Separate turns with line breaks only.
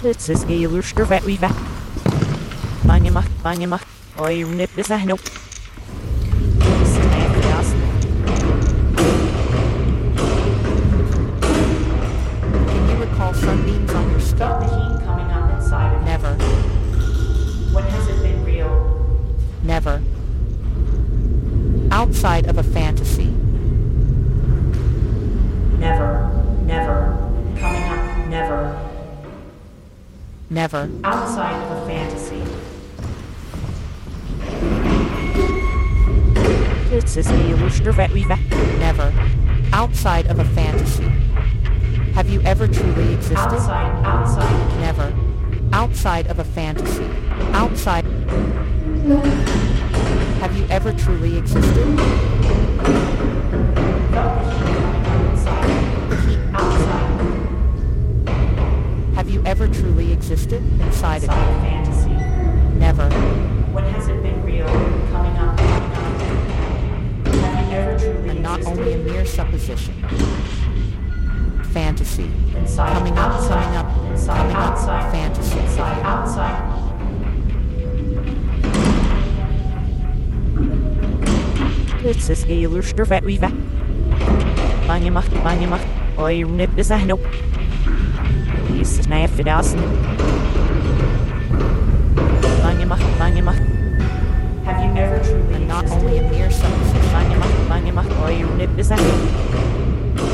Het is heel sterk wie weg. Bang je mag. Oi, nip is a no.
Can you recall sunbeams on your
Felt the heat coming up inside of me.
Never.
When has it been real?
Never. Outside of a fantasy.
Never. Coming up, never.
Never.
Outside of a fantasy. Het is heel sterk wie weg.
Never. Outside of a fantasy. Have you ever truly existed?
Outside.
Never. Outside of a fantasy. Outside. Have you ever truly existed? Have you ever truly existed inside of you?
Fantasy.
Never.
When has it been real? Coming up. Have you ever truly
And not
existed?
only a mere supposition. Fantasy.
Inside,
Coming up,
outside,
coming up,
inside,
coming up,
outside,
fantasy.
inside, outside. Het is heel sterk wie weg. Bang je mag. Oi, nip is a no. Is het niet verdassen? Bang je mag. Have you ever truly
And not
existed?
only a mere supposition.
Bang je mag. Oi, nip is a no.